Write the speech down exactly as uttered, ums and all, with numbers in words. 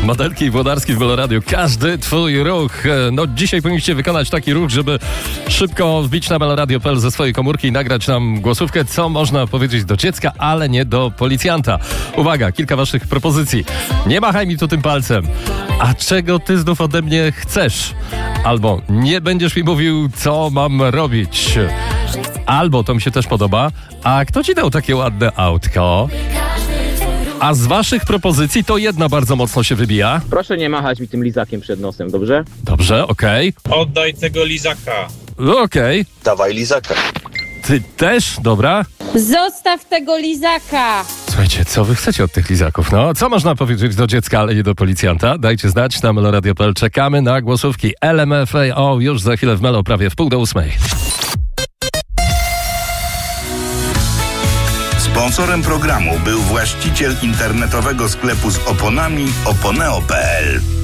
Modelki i Włodarski w Meloradiu. Każdy twój ruch. No dzisiaj powinniście wykonać taki ruch, żeby szybko wbić na meloradio kropka p l ze swojej komórki i nagrać nam głosówkę, co można powiedzieć do dziecka, ale nie do policjanta. Uwaga, kilka waszych propozycji. Nie machaj mi tu tym palcem. A czego ty znów ode mnie chcesz? Albo nie będziesz mi mówił, co mam robić. Albo, to mi się też podoba, a kto ci dał takie ładne autko? A z waszych propozycji to jedna bardzo mocno się wybija. Proszę nie machać mi tym lizakiem przed nosem, dobrze? Dobrze, okej. Oddaj tego lizaka. Okej. Dawaj lizaka. Ty też? Dobra. Zostaw tego lizaka! Słuchajcie, co wy chcecie od tych lizaków? No, co można powiedzieć do dziecka, ale nie do policjanta? Dajcie znać na meloradio kropka p l. Czekamy na głosówki. L M F A O już za chwilę w Melo, prawie w pół do ósmej. Sponsorem programu był właściciel internetowego sklepu z oponami oponeo kropka p l.